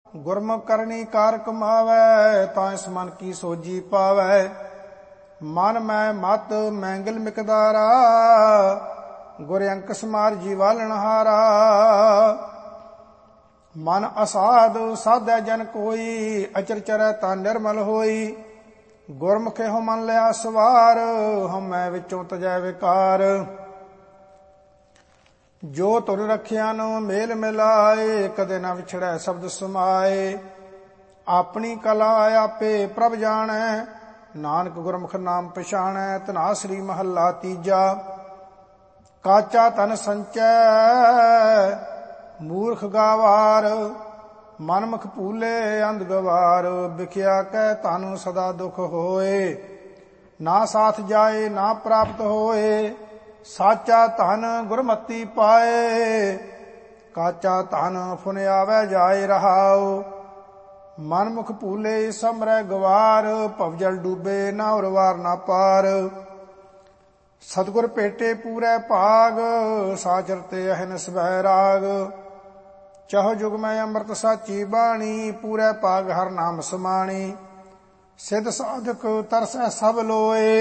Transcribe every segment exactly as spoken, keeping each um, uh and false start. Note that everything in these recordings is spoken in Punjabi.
ਗੁਰਮੁਖ ਕਰਨੀ ਕਾਰ ਕਮਾਵੈ, ਤਾਂ ਇਸ ਮਨ ਕੀ ਸੋਜੀ ਪਾਵੈ। ਮਨ ਮੈਂ ਮਤ ਮੈਂਗਲ ਮਿਕਦਾਰਾ, ਗੁਰ ਅੰਕ ਸਮਾਰ ਜੀਵਾਲਣ ਹਾਰਾ। ਮਨ ਅਸਾਧ ਸਾਧੈ ਜਨ ਕੋਈ, ਅਚਰ ਚਰੈ ਤਾਂ ਨਿਰਮਲ ਹੋਈ। ਗੁਰਮੁਖੇ ਹੋ ਮਨ ਲਿਆ ਸਵਾਰ, ਹਉਮੈ ਵਿੱਚੋਂ ਤਜੈ ਵਿਕਾਰ। ਜੋ ਤੁਰ ਰਖਿਆ ਨੂੰ ਮੇਲ ਮਿਲਾਏ, ਕਦੇ ਨਾ ਵਿਛੜੈ ਸ਼ਬਦ ਸਮਾਏ। ਆਪਣੀ ਕਲਾ ਆਪੇ ਪ੍ਰਭ ਜਾਣੈ, ਨਾਨਕ ਗੁਰਮੁਖ ਨਾਮ ਪਛਾਣੈ। ਧਨਾਸਰੀ ਮਹੱਲਾ ਤੀਜਾ। ਕਾਚਾ ਤਨ ਸੰਚੈ ਮੂਰਖ ਗਾਵਾਰ, ਮਨਮੁਖ ਭੂਲੇ ਅੰਧ ਗਵਾਰ। ਵਿਖਿਆ ਕੈ ਧਨ ਸਦਾ ਦੁਖ ਹੋਏ, ਨਾ ਸਾਥ ਜਾਏ ਨਾ ਪ੍ਰਾਪਤ ਹੋਏ। ਸਾਚਾ ਧਨ ਗੁਰਮਤੀ ਪਾਏ, ਕਾਚਾ ਧਨ ਫੁਨ ਆਵੈ ਜਾਏ ਰਹਾਉ। ਮਨਮੁਖ ਭੂਲੇ ਸਮਰੈ ਗਵਾਰ, ਭਵਜਲ ਡੂਬੇ ਨਾ ਉਰਵਾਰ ਨਾ ਪਾਰ। ਸਤਿਗੁਰ ਭੇਟੇ ਪੂਰੈ ਭਾਗ, ਸਾਚਰ ਤੇ ਅਹਨਿਸ ਬਹਿ ਰਾਗ। ਚਹੁ ਜੁਗ ਮੈਂ ਅੰਮ੍ਰਿਤ ਸਾਚੀ ਬਾਣੀ, ਪੂਰੈ ਭਾਗ ਹਰ ਨਾਮ ਸਮਾਣੀ। ਸਿੱਧ ਸਾਧਕ ਤਰਸੈ ਸਭ ਲੋਏ,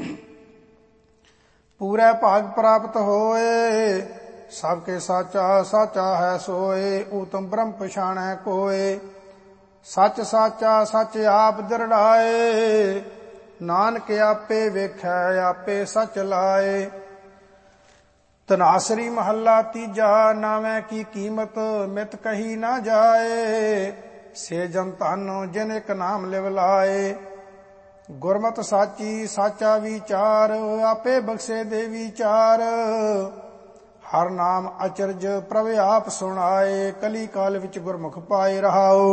ਪੂਰੈ ਭਾਗ ਪ੍ਰਾਪਤ ਹੋਏ। ਸਭ ਕੇ ਸਾਚਾ ਸਾਚਾ ਹੈ ਸੋਏ, ਊਤਮ ਬ੍ਰਹਮ ਪਛਾਣੈ ਕੋਏ। ਸੱਚ ਸਾਚਾ ਸੱਚ ਆਪ ਦਰੜਾਏ, ਨਾਨਕ ਆਪੇ ਵੇਖੈ ਆਪੇ ਸੱਚ ਲਾਏ। ਧਨਾਸਰੀ ਮਹੱਲਾ ਤੀਜਾ। ਨਾਵੇਂ ਕੀ ਕੀਮਤ ਮਿਤ ਕਹੀ ਨਾ ਜਾਏ, ਸੇ ਜਨ ਧਨ ਜਿਨ ਇੱਕ ਨਾਮ ਲਿਵ ਲਾਏ। ਗੁਰਮਤਿ ਸਾਚੀ ਸਾਚਾ ਵਿਚਾਰ, ਆਪੇ ਬਖਸ਼ੇ ਦੇ ਵਿਚਾਰ। ਹਰ ਨਾਮ ਅਚਰਜ ਪ੍ਰਭ ਆਪ ਸੁਣਾਏ, ਕਲੀ ਕਾਲ ਵਿੱਚ ਗੁਰਮੁਖ ਪਾਏ ਰਹਾਉ।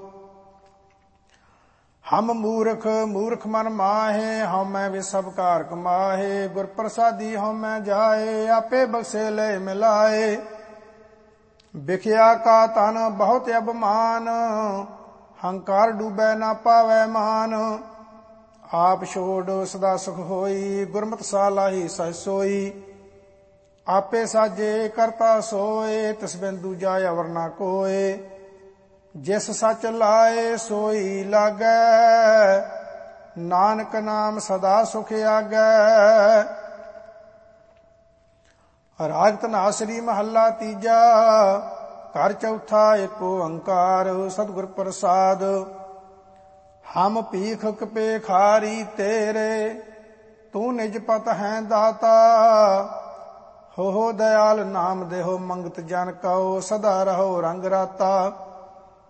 ਹਮ ਮੂਰਖ ਮੂਰਖ ਮਨ ਮਾਹੇ, ਹਉਮੈ ਵੇ ਸਭ ਕਾਰ ਕਮਾਹੇ। ਗੁਰ ਪ੍ਰਸਾਦੀ ਹਉਮੈ ਜਾਏ, ਆਪੇ ਬਖਸ਼ੇ ਲੈ ਮਿਲਾਏ। ਵਿਖਿਆ ਕਾ ਤਨ ਬਹੁਤ ਅਭਮਾਨ, ਹੰਕਾਰ ਡੂਬੈ ਨਾ ਪਾਵੈ ਮਾਨ। ਆਪ ਛੋੜ ਸਦਾ ਸੁਖ ਹੋਈ, ਗੁਰਮਤਿ ਸਾਲਾਹੀ ਸਹਿ ਸੋਈ। ਆਪੇ ਸਾਜੇ ਕਰਤਾ ਸੋਏ, ਤਿਸ ਬਿਨ ਦੂਜਾ ਅਵਰ ਨਾ ਕੋਏ। ਜਿਸ ਸੱਚ ਲਾਏ ਸੋਈ ਲਾਗੈ, ਨਾਨਕ ਨਾਮ ਸਦਾ ਸੁਖ ਆਗੈ। ਰਾਗ ਧਨਾਸਰੀ ਮਹੱਲਾ ਤੀਜਾ। ਘਰ ਚੌਥਾ ਏਕ ਓੰਕਾਰ, ਸਤਿਗੁਰ ਪ੍ਰਸਾਦ। ਹਮ ਭੀਖ ਭੇਖਾਰੀ ਤੇਰੇ, ਤੂੰ ਨਿਜ ਪਤ ਹੈ ਦਾਤਾ। ਹੋ ਹੋ ਦਇਆਲ ਨਾਮ ਦੇਹੋ, ਮੰਗਤ ਜਨ ਕਉ ਸਦਾ ਰਹੋ ਰੰਗ ਰਾਤਾ।